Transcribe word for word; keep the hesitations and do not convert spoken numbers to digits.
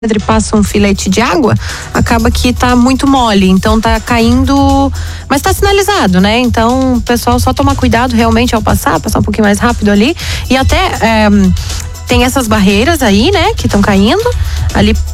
pedra e passa um filete de água, acaba que tá muito mole, então tá caindo, mas tá sinalizado, né? Então, o pessoal só tomar cuidado realmente ao passar, passar um pouquinho mais rápido ali, e até é, tem essas barreiras aí, né, que estão caindo ali